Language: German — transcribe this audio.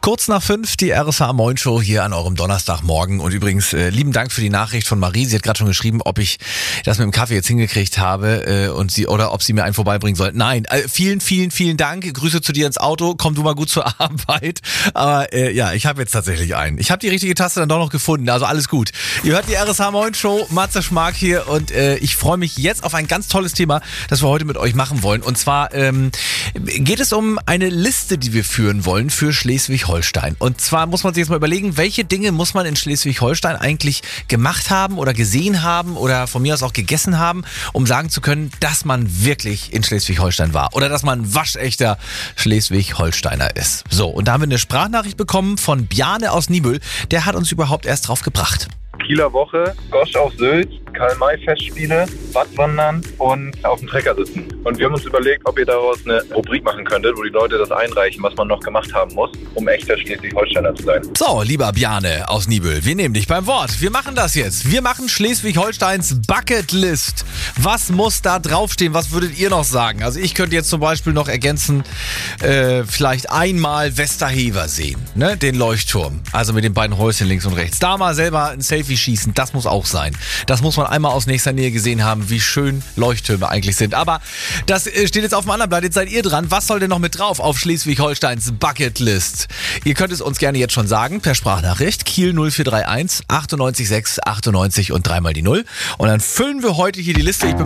Kurz nach 5 die RSH Moin Show hier an eurem Donnerstagmorgen. Und übrigens, lieben Dank für die Nachricht von Marie. Sie hat gerade schon geschrieben, ob ich das mit dem Kaffee jetzt hingekriegt habe oder ob sie mir einen vorbeibringen soll. Nein, vielen Dank. Grüße zu dir ins Auto. Komm du mal gut zur Arbeit. Aber ich habe jetzt tatsächlich einen. Ich habe die richtige Taste dann doch noch gefunden. Also alles gut. Ihr hört die RSH Moin Show. Matze Schmark hier. Und ich freue mich jetzt auf ein ganz tolles Thema, das wir heute mit euch machen wollen. Und zwar geht es um eine Liste, die wir führen wollen für Schleswig-Holstein. Und zwar muss man sich jetzt mal überlegen, welche Dinge muss man in Schleswig-Holstein eigentlich gemacht haben oder gesehen haben oder von mir aus auch gegessen haben, um sagen zu können, dass man wirklich in Schleswig-Holstein war oder dass man ein waschechter Schleswig-Holsteiner ist. So, und da haben wir eine Sprachnachricht bekommen von Bjarne aus Niebüll. Der hat uns überhaupt erst drauf gebracht. Kieler Woche, Gosch auf Sylt, Karl-May-Festspiele, Wattwandern und auf dem Trecker sitzen. Und wir haben uns überlegt, ob ihr daraus eine Rubrik machen könntet, wo die Leute das einreichen, was man noch gemacht haben muss, um echter Schleswig-Holsteiner zu sein. So, lieber Bjarne aus Niebüll, wir nehmen dich beim Wort. Wir machen das jetzt. Wir machen Schleswig-Holsteins Bucketlist. Was muss da draufstehen? Was würdet ihr noch sagen? Also ich könnte jetzt zum Beispiel noch ergänzen, vielleicht einmal Westerhever sehen, ne? Den Leuchtturm. Also mit den beiden Häuschen links und rechts. Da mal selber ein Selfie schießen, das muss auch sein. Das muss man einmal aus nächster Nähe gesehen haben, wie schön Leuchttürme eigentlich sind. Aber das steht jetzt auf dem anderen Blatt. Jetzt seid ihr dran. Was soll denn noch mit drauf auf Schleswig-Holsteins Bucketlist? Ihr könnt es uns gerne jetzt schon sagen, per Sprachnachricht. Kiel 0431 98 6 98 und dreimal die 0. Und dann füllen wir heute hier die Liste. Ich bin